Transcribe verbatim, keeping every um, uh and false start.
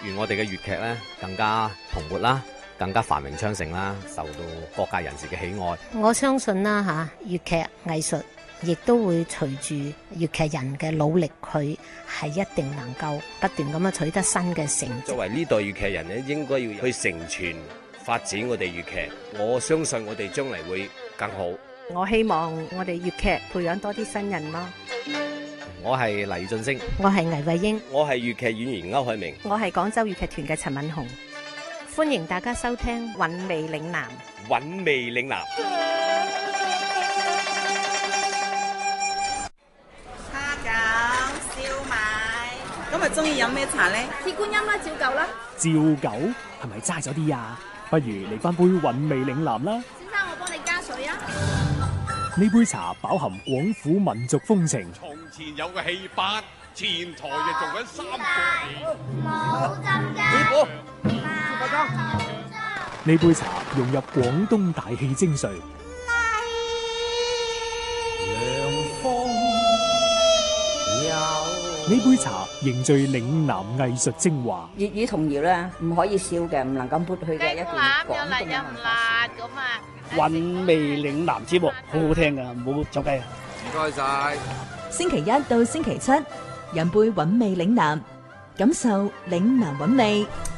願我哋嘅粵劇咧更加蓬勃啦，更加繁榮昌盛啦，受到各界人士嘅喜愛。 我相信啦嚇，粵劇藝術亦都會隨住粵劇人嘅努力，佢係一定能夠不斷咁樣取得新嘅成績。 作為呢代粵劇人咧，應該要去承傳發展我哋粵劇。我相信我哋將嚟會更好。 我希望我哋粵劇培養多啲新人咯。 我係黎俊升， 我係倪慧英， 我係粵劇演員歐海明， 我係廣州粵劇團嘅陳敏紅。歡迎大家收聽《韻味嶺南》。 韻味嶺南。 蝦餃、燒賣，今日中意飲咩茶咧？ 鐵觀音啦，照舊啦。 照舊係咪齋咗啲啊？不如嚟翻杯韻味嶺南啦。 先生，我幫你加水啊。 呢杯茶飽含廣府民族風情。 從前有個戲班，前台就做緊三個冇浸㗎。 呢杯茶融入廣東大戲精髓。呢杯茶凝聚嶺南藝術精華。 粵語童謠咧，唔可以少嘅，唔能夠抹去嘅一段廣東嘅文化。 韻味嶺南節目好好聽噶，唔好走雞啊！ 唔該晒。 星期一到星期七，飲杯韻味嶺南，感受嶺南韻味。